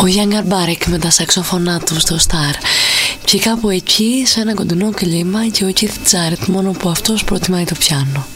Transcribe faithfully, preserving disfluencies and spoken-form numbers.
Ο Γιάνγκαρ Μπάρικ με τα σαξοφωνά του στο Star. Και κάπου εκεί, σε ένα κοντινό κλίμα, και ο Keith Jarrett, μόνο που αυτός προτιμάει το πιάνο.